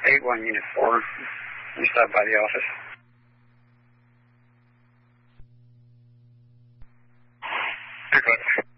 81 Unit 4. You stop by the office. Pick up.